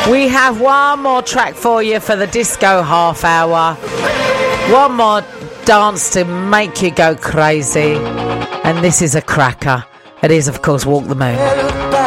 We have one more track for you for the disco half hour. One more dance to make you go crazy. And this is a cracker. It is, of course, Walk the Moon.